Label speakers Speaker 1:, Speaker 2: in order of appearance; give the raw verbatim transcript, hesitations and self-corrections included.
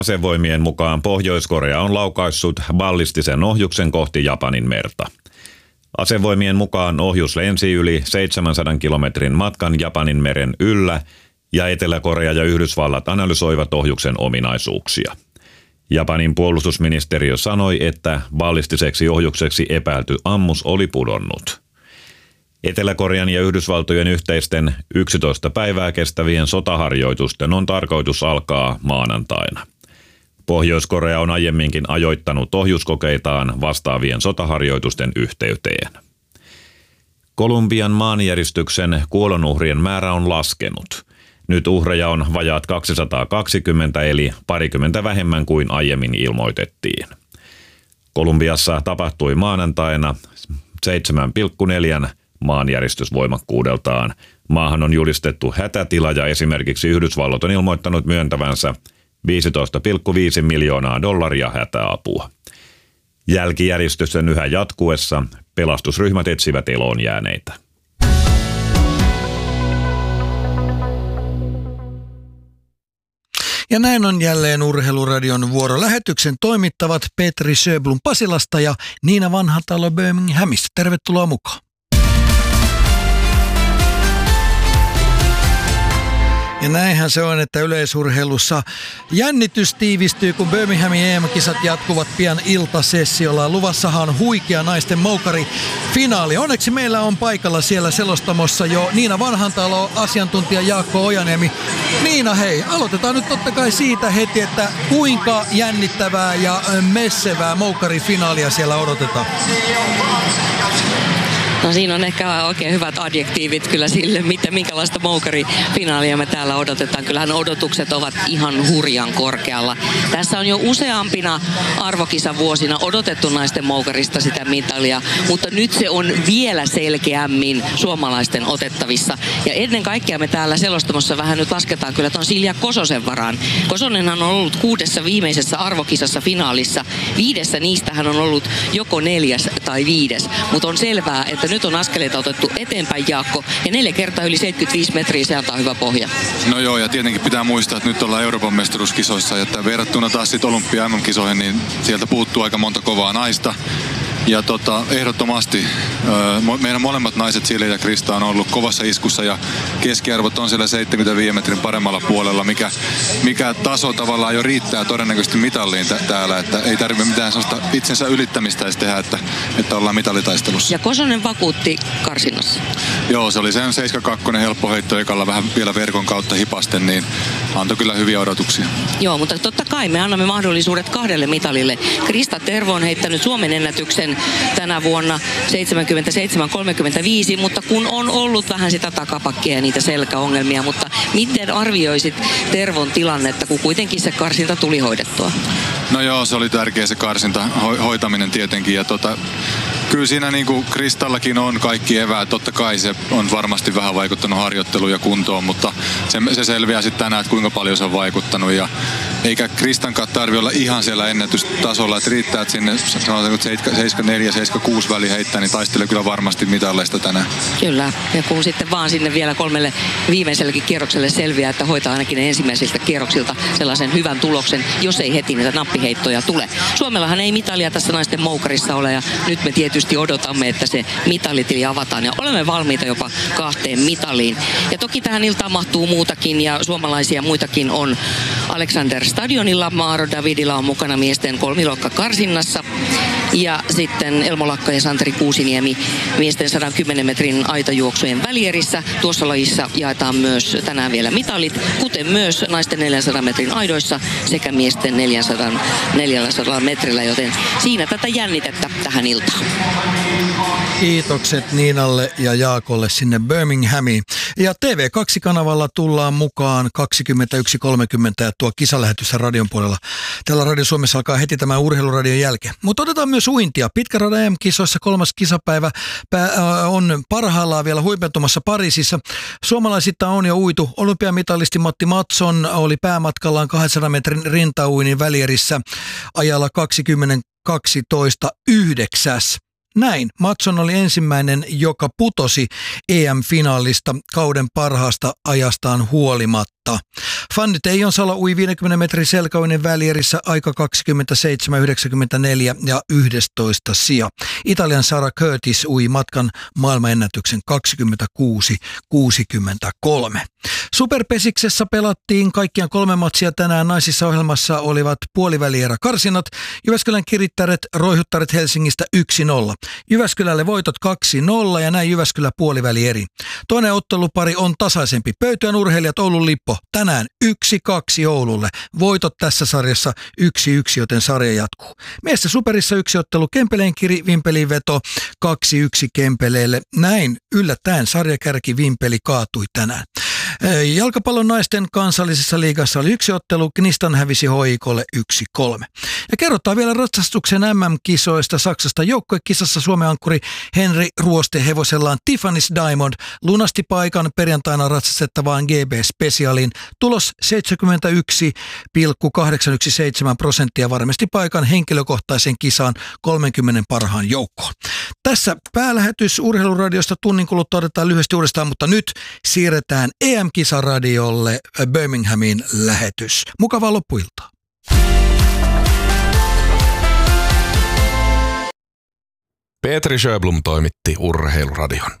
Speaker 1: Asevoimien mukaan Pohjois-Korea on laukaissut ballistisen ohjuksen kohti Japanin merta. Asevoimien mukaan ohjus lensi yli seitsemänsadan kilometrin matkan Japanin meren yllä ja Etelä-Korea ja Yhdysvallat analysoivat ohjuksen ominaisuuksia. Japanin puolustusministeriö sanoi, että ballistiseksi ohjukseksi epäilty ammus oli pudonnut. Etelä-Korean ja Yhdysvaltojen yhteisten yksitoista päivää kestävien sotaharjoitusten on tarkoitus alkaa maanantaina. Pohjois-Korea on aiemminkin ajoittanut ohjuskokeitaan vastaavien sotaharjoitusten yhteyteen. Kolumbian maanjäristyksen kuolonuhrien määrä on laskenut. Nyt uhreja on vajaat kaksisataakaksikymmentä eli parikymmentä vähemmän kuin aiemmin ilmoitettiin. Kolumbiassa tapahtui maanantaina seitsemän pilkku neljä maanjäristysvoimakkuudeltaan. Maahan on julistettu hätätila ja esimerkiksi Yhdysvallat on ilmoittanut myöntävänsä viisitoista pilkku viisi miljoonaa dollaria hätäapua. Jälkijäristysten yhä jatkuessa pelastusryhmät etsivät eloon jääneitä.
Speaker 2: Ja näin on jälleen Urheiluradion vuoro. Lähetyksen toimittavat Petri Sjöblom Pasilasta ja Niina Vanhatalo Birminghamista. Tervetuloa mukaan. Ja näinhän se on, että yleisurheilussa jännitys tiivistyy, kun Birminghamin E M-kisat jatkuvat pian iltasessiolla. Luvassahan on huikea naisten moukari-finaali. Onneksi meillä on paikalla siellä selostamossa jo Niina Vanhantalo, asiantuntija Jaakko Ojaniemi. Niina, hei, aloitetaan nyt totta kai siitä heti, että kuinka jännittävää ja messevää moukari-finaalia siellä odotetaan.
Speaker 3: No siinä on ehkä oikein hyvät adjektiivit kyllä sille, mitä, minkälaista moukarifinaalia me täällä odotetaan. Kyllähän odotukset ovat ihan hurjan korkealla. Tässä on jo useampina arvokisavuosina odotettu naisten moukarista sitä mitalia, mutta nyt se on vielä selkeämmin suomalaisten otettavissa. Ja ennen kaikkea me täällä selostamossa vähän nyt lasketaan kyllä ton Silja Kososen varaan. Kosonenhan on ollut kuudessa viimeisessä arvokisassa finaalissa. Viidessä niistä hän on ollut joko neljäs tai viides, mutta on selvää, että nyt on askeleita otettu eteenpäin, Jaakko, ja neljä kertaa yli seitsemänkymmentäviisi metriä, se antaa hyvä pohja.
Speaker 4: No joo, ja tietenkin pitää muistaa, että nyt ollaan Euroopan mestaruuskisoissa, ja että verrattuna taas sitten Olympia M M-kisoihin, niin sieltä puuttuu aika monta kovaa naista. Ja tota, ehdottomasti meidän molemmat naiset, Silja ja Krista, on ollut kovassa iskussa ja keskiarvot on siellä seitsemänkymmentäviisi metrin paremmalla puolella, mikä, mikä taso tavallaan jo riittää todennäköisesti mitalliin t- täällä, että ei tarvitse mitään sellaista itsensä ylittämistä edes tehdä, että, että ollaan mitalitaistelussa.
Speaker 3: Ja Kosonen vakuutti karsinnassa.
Speaker 4: Joo, se oli sen seitsemänkymmentäkaksi helppo heitto ekalla vähän vielä verkon kautta hipasten, niin antoi kyllä hyviä odotuksia.
Speaker 3: Joo, mutta totta kai me annamme mahdollisuudet kahdelle mitalille. Krista Tervo on heittänyt Suomen ennätyksen tänä vuonna seitsemänkymmentäseitsemän kolmekymmentäviisi, mutta kun on ollut vähän sitä takapakkia ja niitä selkäongelmia, mutta miten arvioisit Tervon tilannetta, kun kuitenkin se karsinta tuli hoidettua?
Speaker 4: No joo, se oli tärkeä se karsinta ho- hoitaminen tietenkin ja tota, kyllä siinä niin kuin Kristallakin on kaikki eväät. Totta kai se on varmasti vähän vaikuttanut harjoitteluun ja kuntoon, mutta se, se selviää sitten tänään, että kuinka paljon se on vaikuttanut. Ja eikä Kristankaan tarvitse olla ihan siellä ennätystasolla, että riittää, että sinne sanotaan seitsemänkymmentäneljä seitsemänkymmentäkuusi väli heittää, niin taistelee kyllä varmasti mitalleista tänään.
Speaker 3: Kyllä, ja kun sitten vaan sinne vielä kolmelle viimeisellekin kierrokselle selviää, että hoitaa ainakin ne ensimmäisiltä kierroksilta sellaisen hyvän tuloksen, jos ei heti niitä nappiheittoja tule. Suomellahan ei mitalia tässä naisten moukarissa ole, ja nyt me tietysti odotamme, että se mitalitili avataan, ja olemme valmiita jopa kahteen mitaliin. Ja toki tähän iltaan mahtuu muutakin, ja suomalaisia muitakin on. Alexander Stadionilla, Maaro Davidilla on mukana miesten kolmilokka karsinnassa. Ja sitten Elmo Lakka ja Santeri Kuusiniemi miesten sata kymmenen metrin aitajuoksujen välierissä. Tuossa lajissa jaetaan myös tänään vielä mitalit, kuten myös naisten neljänsadan metrin aidoissa sekä miesten neljänsadan, neljänsadan metrillä, joten siinä tätä jännitettä tähän iltaan.
Speaker 2: Kiitokset Niinalle ja Jaakolle sinne Birminghamiin. Ja T V kaksi-kanavalla tullaan mukaan kaksikymmentäyksi kolmekymmentä ja tuo kisalähetys radion puolella. Tällä Radio Suomessa alkaa heti tämän urheiluradion jälkeen. Mutta otetaan myös uintia. Pitkäradan E M-kisoissa kolmas kisapäivä on parhaillaan vielä huipentumassa Pariisissa. Suomalaisista on jo uitu. Olympiamitalisti Matti Mattsson oli päämatkallaan kahdensadan metrin rintauinnin välierissä ajalla kaksikymmentä kaksitoista yhdeksäs. Näin. Mattsson oli ensimmäinen, joka putosi E M-finaalista kauden parhaasta ajastaan huolimatta. vuotta. Fanny Teijonsalo ui viidenkymmenen metrin selkäuinen välierissä aika kaksikymmentäseitsemän yhdeksänkymmentäneljä ja yksitoista sija. Italian Sara Curtis ui matkan maailmanennätyksen kaksikymmentäkuusi kuusikymmentäkolme. Superpesiksessä pelattiin kaikkiaan kolme matsia tänään. Naisissa ohjelmassa olivat puolivälierä karsinat. Jyväskylän Kirittäret roihuttaret Helsingistä yksi nolla. Jyväskylälle voitot kaksi nolla ja näin Jyväskylä puolivälieri. Toinen ottelupari on tasaisempi. Pöytyän urheilijat Oulun Lippo tänään yksi kaksi Oululle. Voitot tässä sarjassa yksi yksi, joten sarja jatkuu. Miesten superissa yksi ottelu Kempeleen Kiri Vimpelin veto kaksi yksi Kempeleelle. Näin yllättäen sarjakärki Vimpeli kaatui tänään. Jalkapallon naisten kansallisessa liigassa oli yksi ottelu, Knistan hävisi H I K:lle yksi kolme. Ja kerrotaan vielä ratsastuksen M M-kisoista Saksasta. Joukkuekisassa Suomen ankkuri Henri Ruoste hevosellaan Tiffany's Diamond lunasti paikan perjantaina ratsastettavaan G B-spesiaaliin. Tulos seitsemänkymmentäyksi pilkku kahdeksan yksi seitsemän prosenttia varmasti paikan henkilökohtaisen kisaan kolmenkymmenen parhaan joukkoon. Tässä päälähetys Urheiluradiosta, tunnin kuluttua otetaan lyhyesti uudestaan, mutta nyt siirretään E M-kisaradiolle Birminghamin lähetys. Mukavaa loppuiltaa.
Speaker 5: Petri Sjöblom toimitti Urheiluradion.